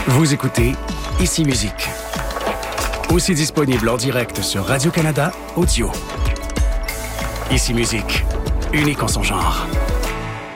Vous écoutez Ici Musique. Aussi disponible en direct sur Radio-Canada Audio. Ici Musique, unique en son genre.